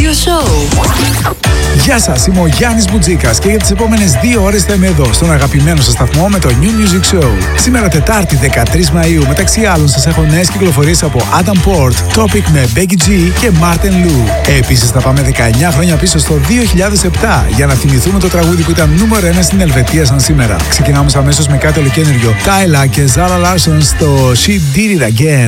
Radio Show. Γεια σας, είμαι ο Γιάννης Μπουτζίκας και για τις επόμενες 2 ώρες θα είμαι εδώ στον αγαπημένο σας σταθμό με το New Music Show. Σήμερα Τετάρτη 13 Μαΐου, μεταξύ άλλων σας έχω νέες κυκλοφορίες από Adam Port, Topic με Becky G και Martin Lou. Επίσης θα πάμε 19 χρόνια πίσω στο 2007 για να θυμηθούμε το τραγούδι που ήταν νούμερο 1 στην Ελβετία σαν σήμερα. Ξεκινάμε αμέσως με κάτι ολοκένουργιο. Tyla και Zara Larsson στο She Did It Again.